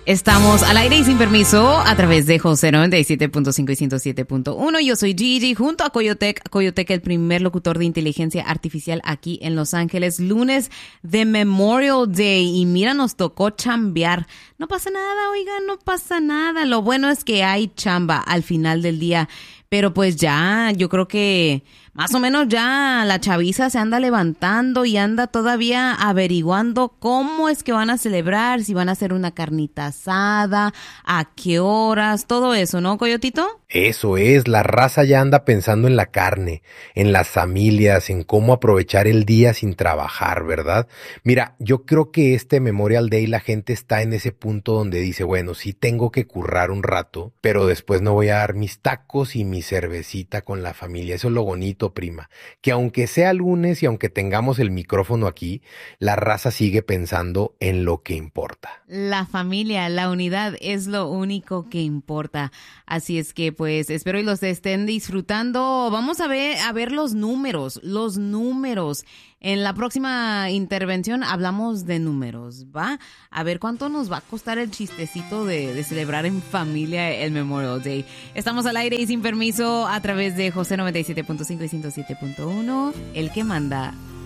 Estamos al aire y sin permiso a través de José 97.5 y 107.1. Yo soy Gigi junto a Coyotec. Coyotec, el primer locutor de inteligencia artificial aquí en Los Ángeles. Lunes de Memorial Day. Y mira, nos tocó chambear. No pasa nada, oigan, no pasa nada. Lo bueno es que hay chamba al final del día. Pero pues ya, yo creo que más o menos ya la chaviza se anda levantando y anda todavía averiguando cómo es que van a celebrar, si van a hacer una carnita asada, a qué horas, todo eso, ¿no, Coyotito? Eso es, la raza ya anda pensando en la carne, en las familias, en cómo aprovechar el día sin trabajar, ¿verdad? Mira, yo creo que este Memorial Day la gente está en ese punto donde dice, bueno, sí tengo que currar un rato, pero después no voy a dar mis tacos y mi cervecita con la familia. Eso es lo bonito, prima, que aunque sea lunes y aunque tengamos el micrófono aquí, la raza sigue pensando en lo que importa. La familia, la unidad es lo único que importa. Así es que pues espero y los estén disfrutando. Vamos a ver los números. En la próxima intervención hablamos de números, ¿va? A ver cuánto nos va a costar el chistecito de celebrar en familia el Memorial Day. Estamos al aire y sin permiso a través de José 97.5 y 107.1, el que manda.